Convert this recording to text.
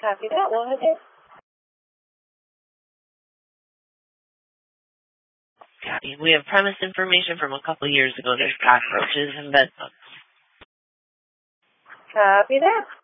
Copy that. Go ahead. Copy. We have premise information from a couple years ago. There's cockroaches and bed bugs. Copy that.